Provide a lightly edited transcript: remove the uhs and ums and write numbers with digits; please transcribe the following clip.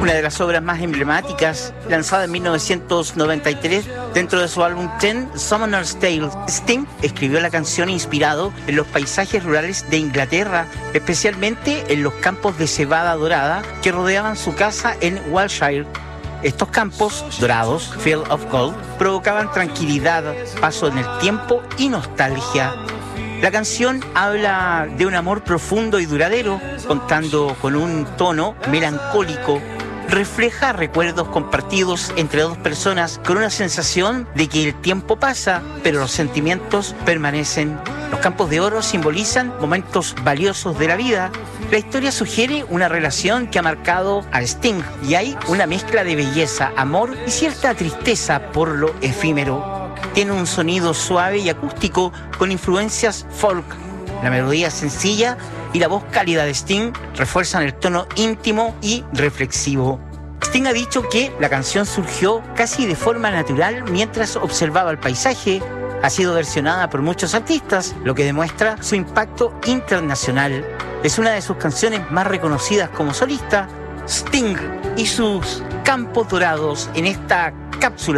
una de las obras más emblemáticas, lanzada en 1993 dentro de su álbum Ten, Summoner's Tale. Sting escribió la canción inspirado en los paisajes rurales de Inglaterra, especialmente en los campos de cebada dorada que rodeaban su casa en Wiltshire. Estos campos dorados, Field of Gold, provocaban tranquilidad, paso en el tiempo y nostalgia. La canción habla de un amor profundo y duradero, contando con un tono melancólico. Refleja recuerdos compartidos entre dos personas con una sensación de que el tiempo pasa, pero los sentimientos permanecen. Los campos de oro simbolizan momentos valiosos de la vida. La historia sugiere una relación que ha marcado a Sting y hay una mezcla de belleza, amor y cierta tristeza por lo efímero. Tiene un sonido suave y acústico con influencias folk. La melodía sencilla y la voz cálida de Sting refuerzan el tono íntimo y reflexivo. Sting ha dicho que la canción surgió casi de forma natural mientras observaba el paisaje. Ha sido versionada por muchos artistas, lo que demuestra su impacto internacional. Es una de sus canciones más reconocidas como solista. Sting y sus campos dorados en esta cápsula